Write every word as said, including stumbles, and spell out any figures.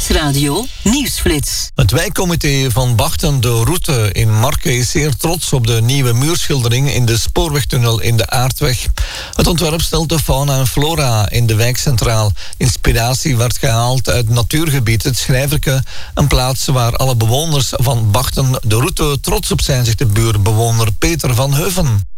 Nieuwsradio Nieuwsflits. Het wijkcomité van Bachten de Route in Marken is zeer trots op de nieuwe muurschildering in de spoorwegtunnel in de Aardweg. Het ontwerp stelt de fauna en flora in de wijk centraal. Inspiratie werd gehaald uit natuurgebied Het Schrijverke, een plaats waar alle bewoners van Bachten de Route trots op zijn, zegt de buurbewoner Peter van Heuven.